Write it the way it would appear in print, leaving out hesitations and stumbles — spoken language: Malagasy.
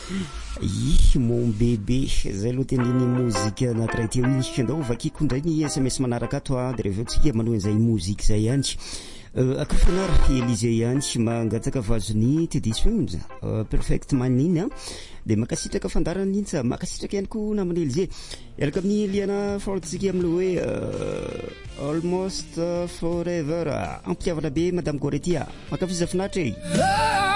mon bébé zay aloha teniny mozika anankiray teo iny andao vakiko indray ny SMS manaraka ato a de rehefa tsika manao zay mozika zay ihany akafanara Elize ihany mangatsaka vazony te disfeunza perfect manina de makasitraka fandarana iny sa makasitraka ihany koa namany Elize eraka amin'ny liana fortsika amin'ny hoe almost forever ampiavana be madame Goretia makafiza finatra